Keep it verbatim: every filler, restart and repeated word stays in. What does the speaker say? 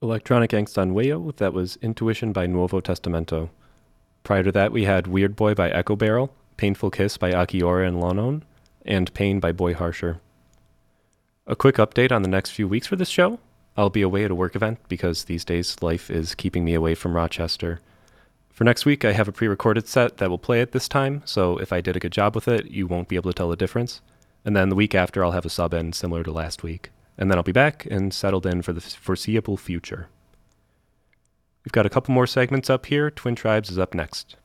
Electronic Angst on Wayo, that was Intuition by Nuovo Testamento. Prior to that, we had Weird Boy by Echo Barrel, Painful Kiss by Akiora and Lonon, and Pain by Boy Harsher. A quick update on the next few weeks for this show. I'll be away at a work event because these days life is keeping me away from Rochester. For next week, I have a pre-recorded set that will play at this time, so if I did a good job with it, you won't be able to tell the difference. And then the week after, I'll have a sub-end similar to last week. And then I'll be back and settled in for the foreseeable future. We've got a couple more segments up here. Twin Tribes is up next.